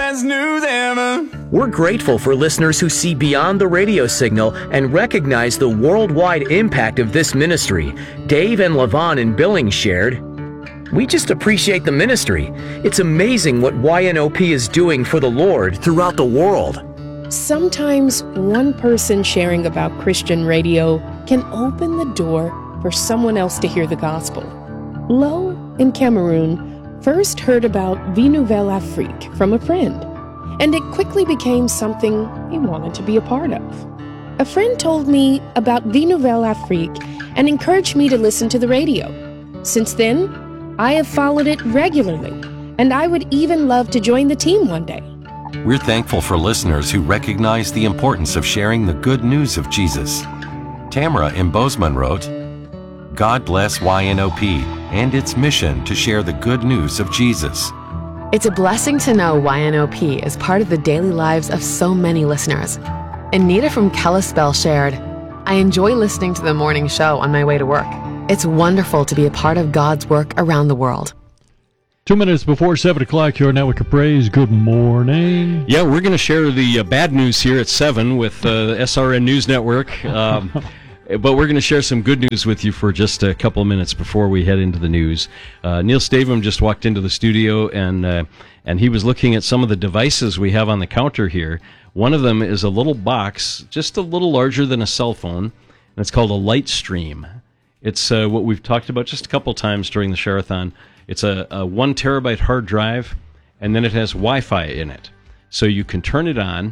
best news ever. We're grateful for listeners who see beyond the radio signal and recognize the worldwide impact of this ministry. Dave and LaVon in Billings shared, "We just appreciate the ministry. It's amazing what YNOP is doing for the Lord throughout the world." Sometimes one person sharing about Christian radio can open the door for someone else to hear the gospel. Lo in Cameroon first heard about Vie Nouvelle Afrique from a friend, and it quickly became something he wanted to be a part of. A friend told me about Vie Nouvelle Afrique and encouraged me to listen to the radio. Since then, I have followed it regularly, and I would even love to join the team one day. We're thankful for listeners who recognize the importance of sharing the good news of Jesus. Tamara in Bozeman wrote, "God bless YNOP and its mission to share the good news of Jesus." It's a blessing to know YNOP is part of the daily lives of so many listeners. Anita from Kalispell shared, "I enjoy listening to the morning show on my way to work. It's wonderful to be a part of God's work around the world." 2 minutes before 7 o'clock, your Network of Praise. Good morning. Yeah, we're going to share the bad news here at 7 with the SRN News Network. But we're going to share some good news with you for just a couple of minutes before we head into the news. Neil Stavum just walked into the studio, and he was looking at some of the devices we have on the counter here. One of them is a little box, just a little larger than a cell phone, and it's called a Lightstream. It's what we've talked about just a couple times during the Share-a-thon. It's a 1 terabyte hard drive, and then it has Wi-Fi in it. So you can turn it on,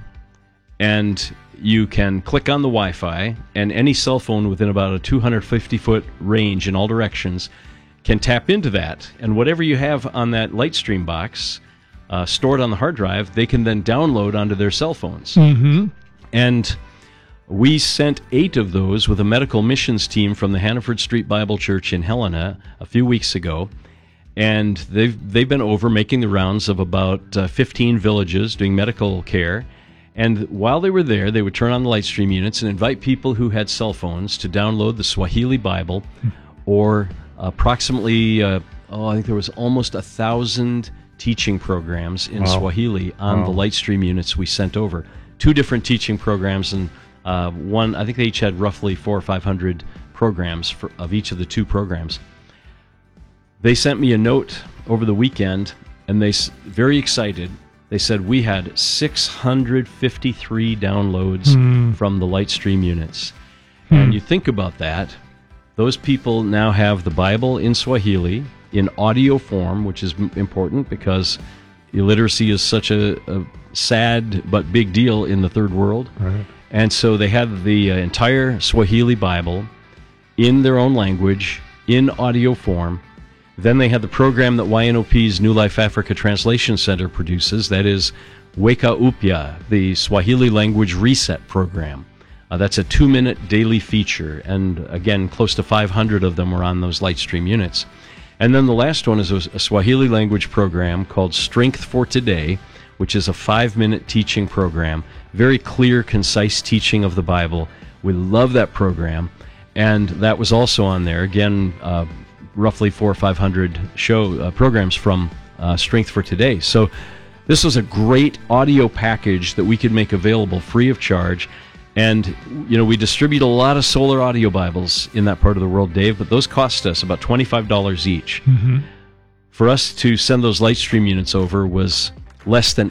and you can click on the Wi-Fi, and any cell phone within about a 250-foot range in all directions can tap into that. And whatever you have on that Lightstream box stored on the hard drive, they can then download onto their cell phones. Mm-hmm. And we sent 8 of those with a medical missions team from the Hannaford Street Bible Church in Helena a few weeks ago. And they've been over making the rounds of about 15 villages doing medical care. And while they were there, they would turn on the Lightstream units and invite people who had cell phones to download the Swahili Bible, or approximately, I think there was almost 1,000 teaching programs in Swahili on the Lightstream units we sent over. 2 different teaching programs, and one, I think they each had roughly 400 or 500 programs of each of the 2 programs. They sent me a note over the weekend, and they very excited. They said we had 653 downloads from the Lightstream units. And you think about that, those people now have the Bible in Swahili in audio form, which is important because illiteracy is such a sad but big deal in the third world. Right. And so they had the entire Swahili Bible in their own language, in audio form. Then they had the program that YNOP's New Life Africa Translation Center produces, that is Weka Upya, the Swahili Language Reset Program. That's a 2-minute daily feature, and again, close to 500 of them were on those Lightstream units. And then the last one is a Swahili language program called Strength for Today, which is a 5-minute teaching program, very clear, concise teaching of the Bible. We love that program, and that was also on there. Again, roughly 400 or 500 programs from Strength for Today. So this was a great audio package that we could make available free of charge. And, we distribute a lot of solar audio Bibles in that part of the world, Dave, but those cost us about $25 each. Mm-hmm. For us to send those Lightstream units over was less than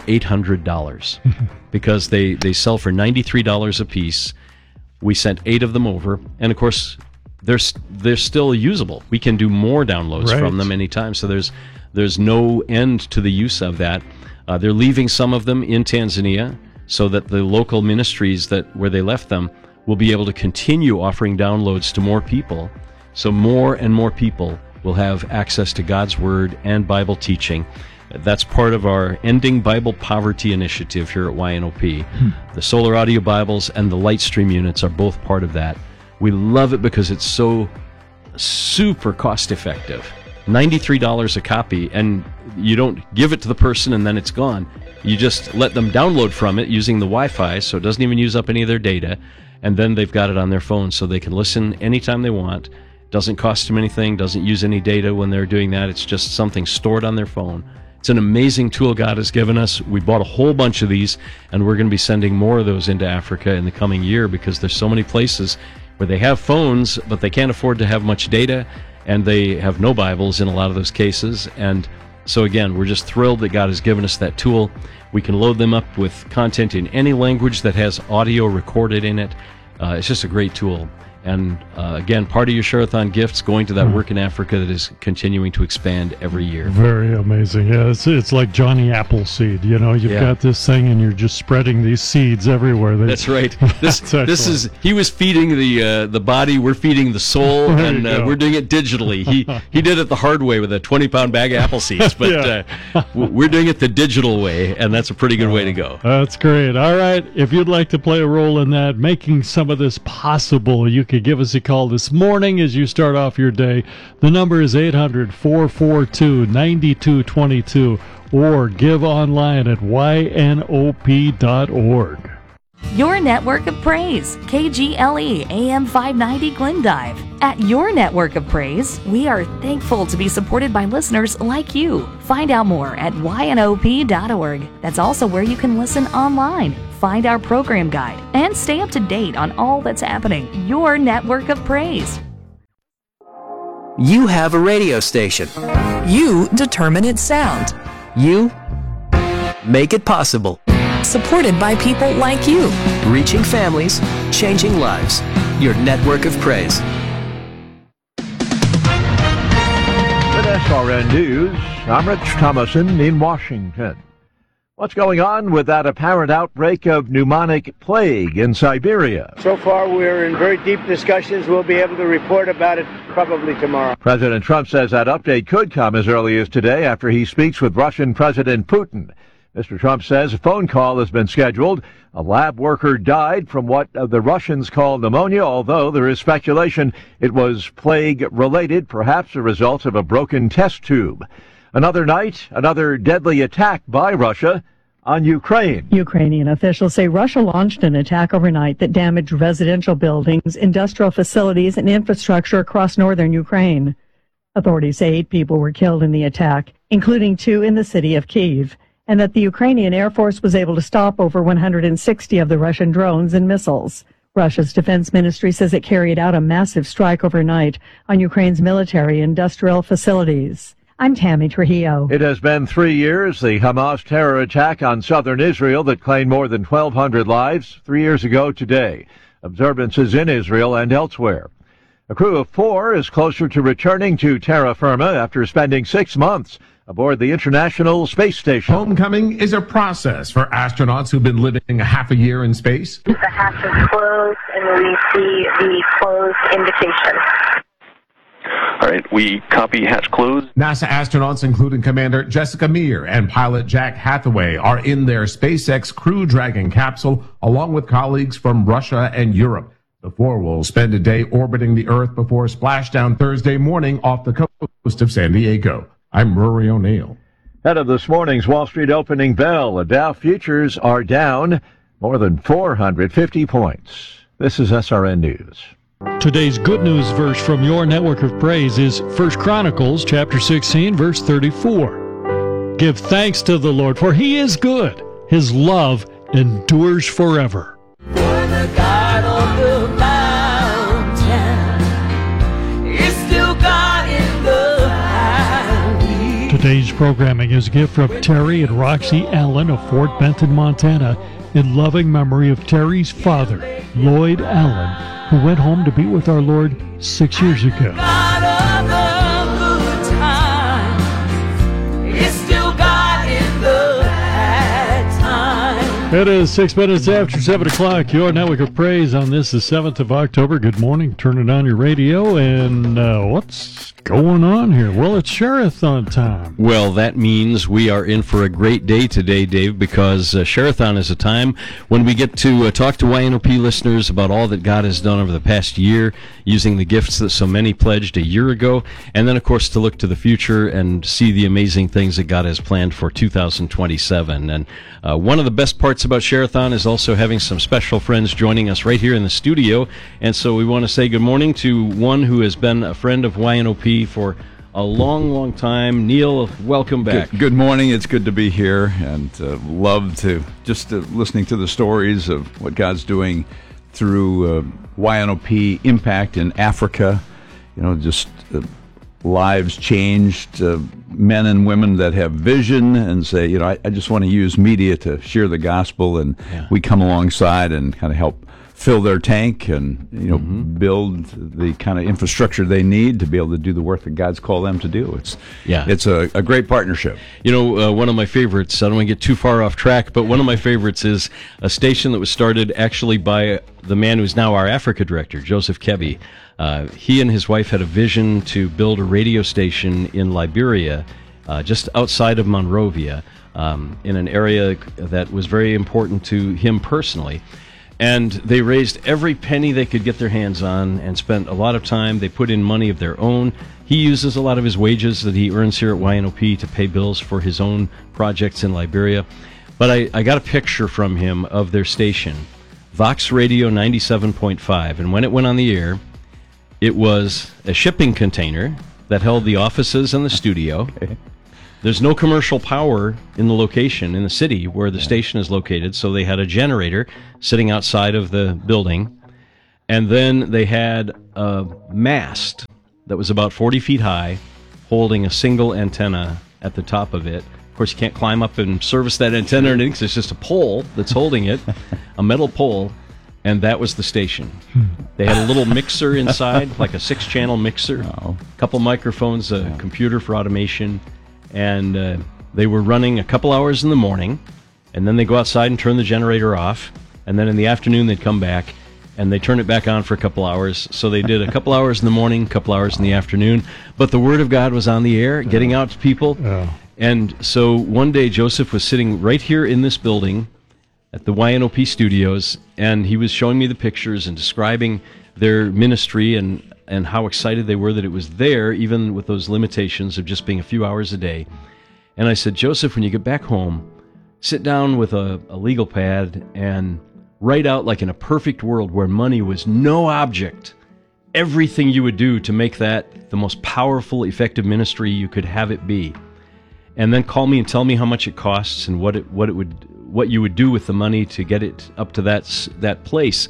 $800 because they sell for $93 a piece. We sent 8 of them over, and of course, they're still usable. We can do more downloads from them anytime, so there's no end to the use of that. They're leaving some of them in Tanzania so that the local ministries where they left them will be able to continue offering downloads to more people, so more and more people will have access to God's Word and Bible teaching. That's part of our Ending Bible Poverty initiative here at YNOP. The Solar Audio Bibles and the Lightstream units are both part of that. We love it because it's so super cost-effective. $93 a copy, and you don't give it to the person and then it's gone. You just let them download from it using the Wi-Fi, so it doesn't even use up any of their data, and then they've got it on their phone so they can listen anytime they want. Doesn't cost them anything, doesn't use any data when they're doing that. It's just something stored on their phone. It's an amazing tool God has given us. We bought a whole bunch of these, and we're going to be sending more of those into Africa in the coming year because there's so many places where they have phones, but they can't afford to have much data, and they have no Bibles in a lot of those cases. And so again, we're just thrilled that God has given us that tool. We can load them up with content in any language that has audio recorded in it. It's just a great tool. And again, part of your Share-a-thon gifts going to that work in Africa that is continuing to expand every year. Very amazing. Yeah, it's like Johnny Appleseed. You know, you've got this thing, and you're just spreading these seeds everywhere. That's right. This is he was feeding the body. We're feeding the soul, and we're doing it digitally. He did it the hard way with a 20-pound bag of apple seeds, but we're doing it the digital way, and that's a pretty good way to go. That's great. All right, if you'd like to play a role in that, making some of this possible, you can give us a call this morning as you start off your day. The number is 800-442-9222, or give online at ynop.org. Your Network of Praise, KGLE AM 590 Glendive. At Your Network of Praise, we are thankful to be supported by listeners like you. Find out more at ynop.org. That's also where you can listen online, find our program guide, and stay up to date on all that's happening. Your Network of Praise. You have a radio station. You determine its sound. You make it possible. Supported by people like you. Reaching families, changing lives. Your Network of Praise. With SRN News, I'm Rich Thomason in Washington. What's going on with that apparent outbreak of pneumonic plague in Siberia? So far, we're in very deep discussions. We'll be able to report about it probably tomorrow. President Trump says that update could come as early as today after he speaks with Russian President Putin. Mr. Trump says a phone call has been scheduled. A lab worker died from what the Russians call pneumonia, although there is speculation it was plague-related, perhaps a result of a broken test tube. Another night, another deadly attack by Russia on Ukraine. Ukrainian officials say Russia launched an attack overnight that damaged residential buildings, industrial facilities, and infrastructure across northern Ukraine. Authorities say 8 people were killed in the attack, including 2 in the city of Kyiv, and that the Ukrainian Air Force was able to stop over 160 of the Russian drones and missiles. Russia's defense ministry says it carried out a massive strike overnight on Ukraine's military industrial facilities. I'm Tammy Trujillo. It has been 3 years, the Hamas terror attack on southern Israel that claimed more than 1,200 lives, 3 years ago today. Observances in Israel and elsewhere. A crew of 4 is closer to returning to terra firma after spending 6 months aboard the International Space Station. Homecoming is a process for astronauts who've been living half a year in space. The hatch is closed, and we see the closed indication. All right, we copy hatch closed. NASA astronauts, including Commander Jessica Meir and pilot Jack Hathaway, are in their SpaceX Crew Dragon capsule, along with colleagues from Russia and Europe. The 4 will spend a day orbiting the Earth before splashdown Thursday morning off the coast of San Diego. I'm Rory O'Neill. Head of this morning's Wall Street opening bell, the Dow futures are down more than 450 points. This is SRN News. Today's good news verse from Your Network of Praise is 1 Chronicles chapter 16, verse 34. Give thanks to the Lord, for he is good. His love endures forever. For the God of the mountain is still God in the valley. Today's programming is a gift from Terry and Roxy Allen of Fort Benton, Montana, in loving memory of Terry's father, Lloyd Allen, who went home to be with our Lord 6 years ago. God of the good times is still God in the bad times. It is 6 minutes after 7 o'clock. Your Network of Praise on this, the 7th of October. Good morning. Turn it on your radio. And what's going on here? Well, it's Share-a-thon time. Well, that means we are in for a great day today, Dave, because Share-a-thon is a time when we get to talk to YNOP listeners about all that God has done over the past year, using the gifts that so many pledged a year ago, and then, of course, to look to the future and see the amazing things that God has planned for 2027. And one of the best parts about Share-a-thon is also having some special friends joining us right here in the studio, and so we want to say good morning to one who has been a friend of YNOP for a long, long time. Neil, welcome back. Good morning. It's good to be here, and love to just listening to the stories of what God's doing through YNOP Impact in Africa. Just lives changed, men and women that have vision and say, I just want to use media to share the gospel, and we come alongside and kind of help fill their tank and build the kind of infrastructure they need to be able to do the work that God's called them to do. It's a great partnership. One of my favorites, I don't want to get too far off track, but one of my favorites is a station that was started actually by the man who's now our Africa director, Joseph Kebby. He and his wife had a vision to build a radio station in Liberia, just outside of Monrovia, in an area that was very important to him personally. And they raised every penny they could get their hands on and spent a lot of time. They put in money of their own. He uses a lot of his wages that he earns here at YNOP to pay bills for his own projects in Liberia. But I got a picture from him of their station, Vox Radio 97.5. And when it went on the air, it was a shipping container that held the offices and the studio. There's no commercial power in the location, in the city where the station is located, so they had a generator sitting outside of the building. And then they had a mast that was about 40 feet high, holding a single antenna at the top of it. Of course, you can't climb up and service that antenna or anything, because it's just a pole that's holding it, a metal pole, and that was the station. They had a little mixer inside, like a 6-channel mixer, a couple microphones, a computer for automation, and they were running a couple hours in the morning, and then they go outside and turn the generator off, and then in the afternoon they'd come back and they turn it back on for a couple hours. So they did a couple hours in the morning, a couple hours in the afternoon, but the Word of God was on the air, getting out to people. And so one day Joseph was sitting right here in this building at the YNOP studios, and he was showing me the pictures and describing their ministry and how excited they were that it was there, even with those limitations of just being a few hours a day. And I said, Joseph, when you get back home, sit down with a legal pad and write out, like in a perfect world where money was no object, everything you would do to make that the most powerful, effective ministry you could have it be. And then call me and tell me how much it costs and what you would do with the money to get it up to that place.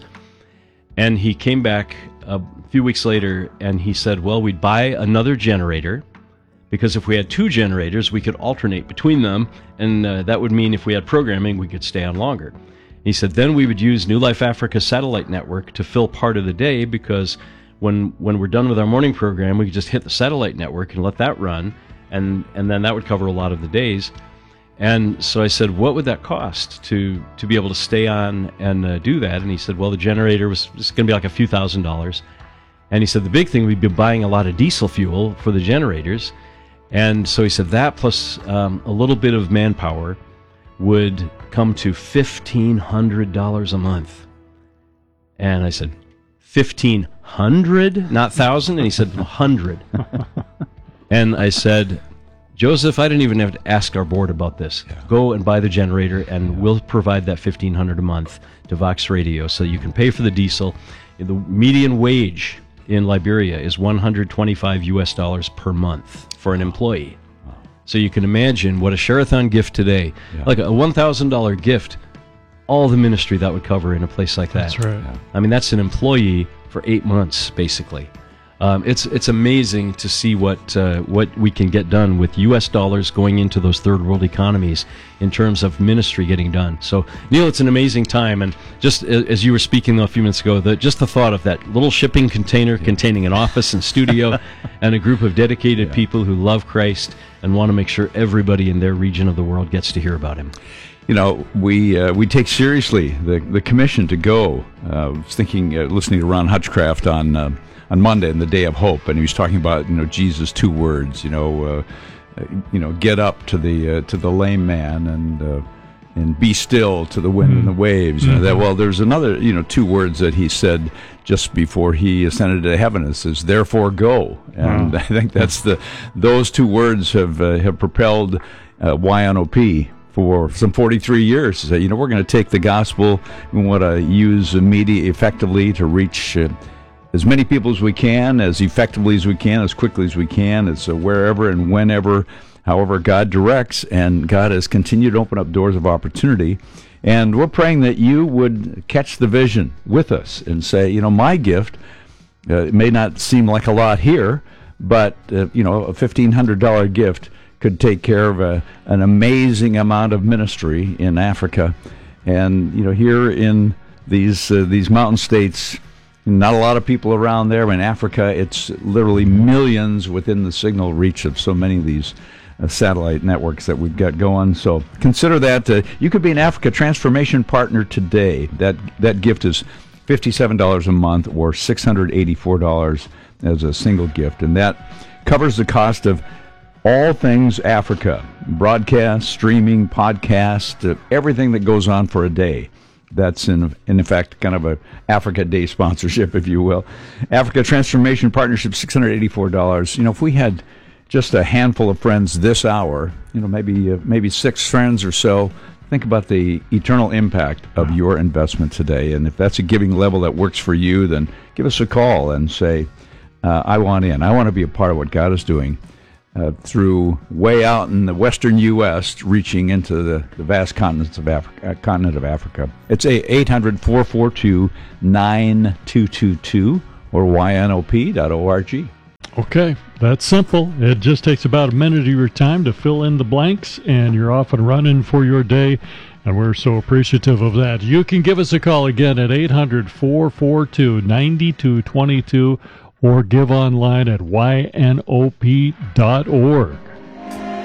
And he came back a few weeks later and he said, well, we'd buy another generator, because if we had 2 generators, we could alternate between them, and that would mean if we had programming, we could stay on longer. He said, then we would use New Life Africa satellite network to fill part of the day, because when we're done with our morning program, we could just hit the satellite network and let that run, and then that would cover a lot of the days. And so I said, what would that cost to be able to stay on and do that? And he said, well, the generator was just going to be like a few $1,000s. And he said, the big thing, we'd be buying a lot of diesel fuel for the generators. And so he said that plus a little bit of manpower would come to $1,500 a month. And I said, 1,500, not 1,000? And he said, 100. And I said, Joseph, I didn't even have to ask our board about this. Go and buy the generator, and we'll provide that $1,500 a month to Vox Radio so you can pay for the diesel. The median wage in Liberia is $125 per month for an employee. So you can imagine what a Share-a-thon gift today, like a $1,000 gift, all the ministry that would cover in a place like that. That's right. I mean, that's an employee for 8 months, basically. It's amazing to see what we can get done with U.S. dollars going into those third world economies in terms of ministry getting done. So, Neil, it's an amazing time. And just as you were speaking a few minutes ago, just the thought of that little shipping container containing an office and studio and a group of dedicated people who love Christ and want to make sure everybody in their region of the world gets to hear about him. You know, we take seriously the commission to go. I was thinking, listening to Ron Hutchcraft on Monday, in the Day of Hope, and he was talking about Jesus' 2 words. Get up to the lame man and be still to the wind and the waves. There's another 2 words that he said just before he ascended to heaven. It says, "Therefore go." And I think that's those 2 words have propelled YNOP for some 43 years. So, we're going to take the gospel. We want to use media effectively to reach as many people as we can, as effectively as we can, as quickly as we can. It's wherever and whenever, however God directs, and God has continued to open up doors of opportunity. And we're praying that you would catch the vision with us and say, my gift, it may not seem like a lot here, but, a $1,500 gift could take care of an amazing amount of ministry in Africa. And, here in these mountain states, not a lot of people around there. In Africa, it's literally millions within the signal reach of so many of these satellite networks that we've got going. So consider that. You could be an Africa Transformation Partner today. That gift is $57 a month or $684 as a single gift. And that covers the cost of all things Africa, broadcast, streaming, podcast, everything that goes on for a day. That's in effect kind of a Africa Day sponsorship, if you will. Africa Transformation Partnership, $684. If we had just a handful of friends this hour, maybe 6 friends or so, think about the eternal impact of your investment today. And if that's a giving level that works for you, then give us a call and say, I want in. I want to be a part of what God is doing through way out in the western U.S., reaching into the vast continent of Africa. It's 800-442-9222 or ynop.org. Okay, that's simple. It just takes about a minute of your time to fill in the blanks, and you're off and running for your day, and we're so appreciative of that. You can give us a call again at 800-442-9222 or give online at ynop.org.